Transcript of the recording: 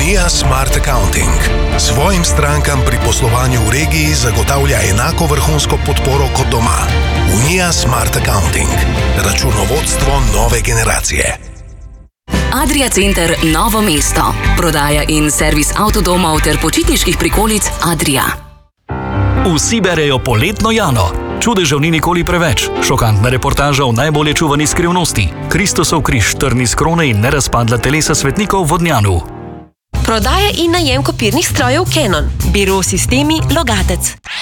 Unija Smart Accounting svojim strankam pri poslovanju v regiji zagotavlja enako vrhunsko podporo kot doma. Unija Smart Accounting. Računovodstvo nove generacije. Adria Center Novo mesto. Prodaja in servis avtodomov ter počitniških prikolic Adria. Vsi berejo poletno Jano. Čudežev ni nikoli preveč. Šokantna reportaža o najbolje čuvani skrivnosti. Kristusov križ, trni s krone in nerazpadla telesa svetnikov v Vodnjanu. Prodaja in najem kopirnih strojev Canon. Biro Sistemi Logatec.